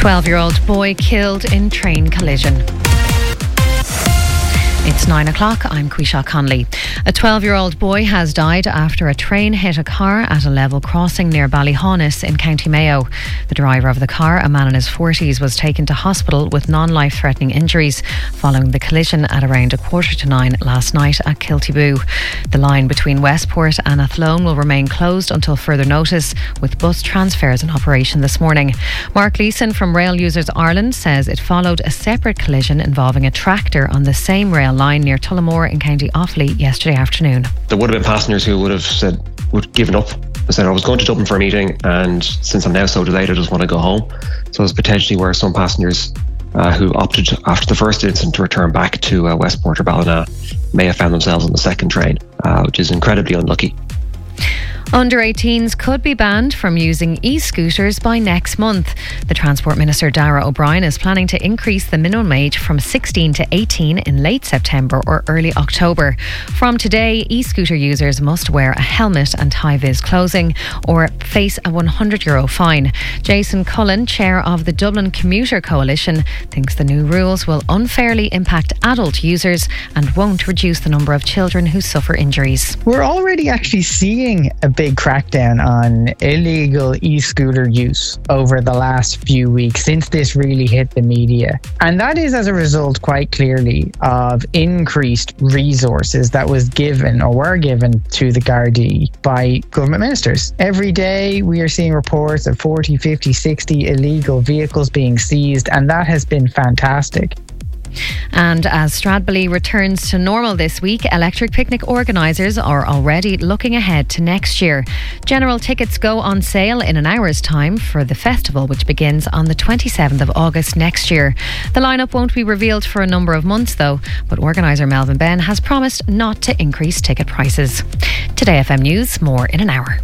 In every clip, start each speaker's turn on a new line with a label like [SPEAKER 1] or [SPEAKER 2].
[SPEAKER 1] 12-year-old boy killed in train collision. It's 9 o'clock. I'm Quisha Conley. A 12-year-old boy has died after a train hit a car at a level crossing near Ballyhaunis in County Mayo. The driver of the car, a man in his 40s, was taken to hospital with non-life-threatening injuries following the collision at around 9:15 last night at Kiltyboo. The line between Westport and Athlone will remain closed until further notice, with bus transfers in operation this morning. Mark Leeson from Rail Users Ireland says it followed a separate collision involving a tractor on the same rail line near Tullamore in County Offaly yesterday afternoon.
[SPEAKER 2] There would have been passengers who would have given up and said, I was going to Dublin for a meeting, and since I'm now so delayed, I just want to go home. So it's potentially where some passengers who opted after the first incident to return back to Westport or Ballina may have found themselves on the second train, which is incredibly unlucky.
[SPEAKER 1] Under 18s could be banned from using e-scooters by next month. The Transport Minister Darragh O'Brien is planning to increase the minimum age from 16 to 18 in late September or early October. From today, e-scooter users must wear a helmet and high-vis clothing or face a €100 fine. Jason Cullen, chair of the Dublin Commuter Coalition, thinks the new rules will unfairly impact adult users and won't reduce the number of children who suffer injuries.
[SPEAKER 3] We're already actually seeing a big crackdown on illegal e-scooter use over the last few weeks since this really hit the media. And that is as a result, quite clearly, of increased resources that was given or were given to the Gardaí by government ministers. Every day we are seeing reports of 40, 50, 60 illegal vehicles being seized, and that has been fantastic.
[SPEAKER 1] And as Stradbally returns to normal this week, Electric Picnic organisers are already looking ahead to next year. General tickets go on sale in an hour's time for the festival, which begins on the 27th of August next year. The lineup won't be revealed for a number of months though, but organiser Melvin Ben has promised not to increase ticket prices. Today FM News, more in an hour.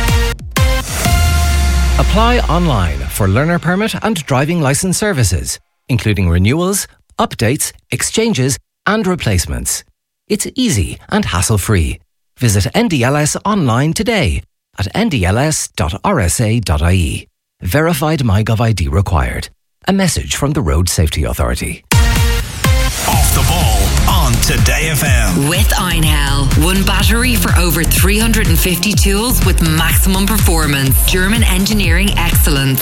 [SPEAKER 4] Apply online for learner permit and driving licence services, including renewals, updates, exchanges and replacements. It's easy and hassle-free. Visit NDLS online today at ndls.rsa.ie. Verified MyGov ID required. A message from the Road Safety Authority.
[SPEAKER 5] Off the ball on Today FM.
[SPEAKER 6] With Einhell. One battery for over 350 tools with maximum performance. German engineering excellence.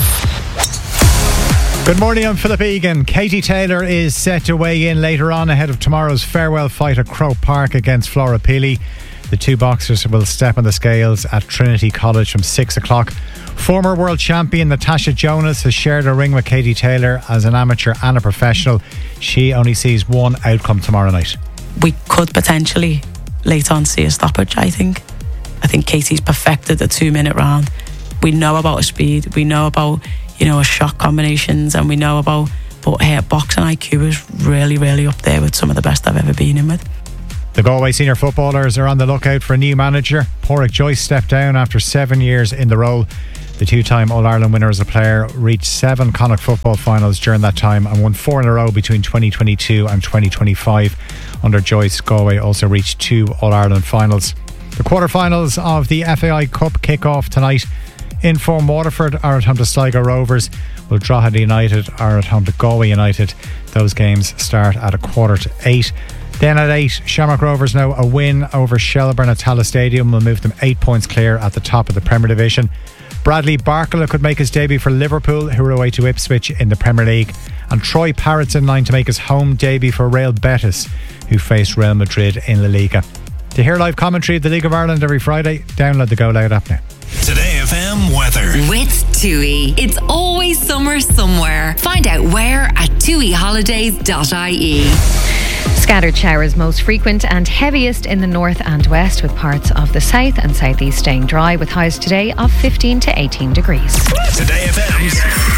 [SPEAKER 7] Good morning, I'm Philip Egan. Katie Taylor is set to weigh in later on ahead of tomorrow's farewell fight at Croke Park against Flora Peely. The two boxers will step on the scales at Trinity College from 6 o'clock. Former world champion Natasha Jonas has shared a ring with Katie Taylor as an amateur and a professional. She only sees one outcome tomorrow night.
[SPEAKER 8] We could potentially later on see a stoppage, I think. I think Katie's perfected the 2-minute round. We know about her speed, we know about her shot combinations, and we know about, but her boxing IQ is really, really up there with some of the best I've ever been in with.
[SPEAKER 7] The Galway senior footballers are on the lookout for a new manager. Pádraig Joyce stepped down after 7 years in the role. The two-time All-Ireland winner as a player reached 7 Connacht football finals during that time and won 4 in a row between 2022 and 2025. Under Joyce, Galway also reached 2 All-Ireland finals. The quarter-finals of the FAI Cup kick off tonight. In form, Waterford are at home to Sligo Rovers, while Drogheda United are at home to Galway United. Those games start at 7:45. Then at 8, Shamrock Rovers know a win over Shelbourne at Tallaght Stadium will move them 8 points clear at the top of the Premier Division. Bradley Barkala could make his debut for Liverpool, who are away to Ipswich in the Premier League. And Troy Parrott's in line to make his home debut for Real Betis, who face Real Madrid in La Liga. To hear live commentary of the League of Ireland every Friday, download the Go Loud app now.
[SPEAKER 5] Today FM weather.
[SPEAKER 6] With TUI. It's always summer somewhere. Find out where at tuiholidays.ie.
[SPEAKER 1] Scattered showers most frequent and heaviest in the north and west, with parts of the south and southeast staying dry, with highs today of 15 to 18 degrees.
[SPEAKER 5] Today FM's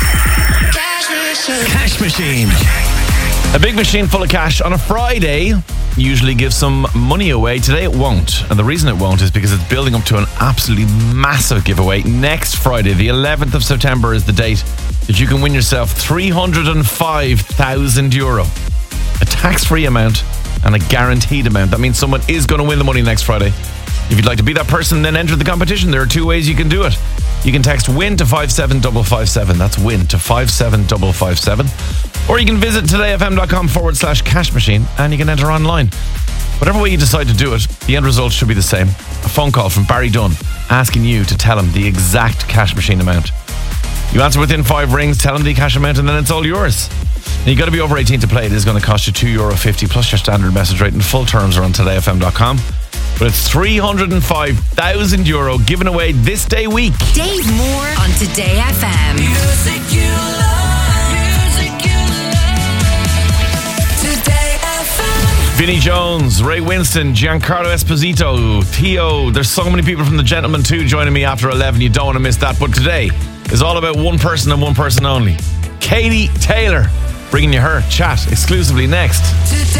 [SPEAKER 5] Cash Machine.
[SPEAKER 9] A big machine full of cash on a Friday usually gives some money away. Today it won't. And the reason it won't is because it's building up to an absolutely massive giveaway. Next Friday, the 11th of September, is the date that you can win yourself €305,000. A tax-free amount and a guaranteed amount. That means someone is going to win the money next Friday. If you'd like to be that person, then enter the competition. There are 2 ways you can do it. You can text WIN to 57557. That's WIN to 57557. Or you can visit todayfm.com/cash machine and you can enter online. Whatever way you decide to do it, the end result should be the same. A phone call from Barry Dunn asking you to tell him the exact cash machine amount. You answer within 5 rings, tell him the cash amount, and then it's all yours. Now, you got to be over 18 to play. It is going to cost you €2.50 plus your standard message rate, and full terms are on todayfm.com. But it's €305,000 given away this day week.
[SPEAKER 6] Dave Moore on Today FM.
[SPEAKER 10] Music you love. Music you love. Today FM.
[SPEAKER 9] Vinnie Jones, Ray Winston, Giancarlo Esposito, Theo. There's so many people from The Gentlemen 2 joining me after 11. You don't want to miss that. But today is all about one person and one person only. Katie Taylor, bringing you her chat exclusively next.
[SPEAKER 10] Today